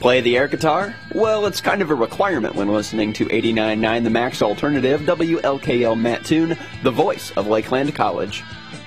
Play the air guitar? Well, it's kind of a requirement when listening to 89.9 The Max Alternative, WLKL Mattoon, the voice of Lakeland College.